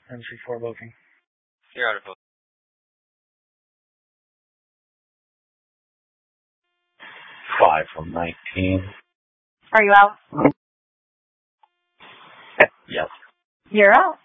MC4 booking. You're out of book. 5 from 19. Are you out? Yes. You're out.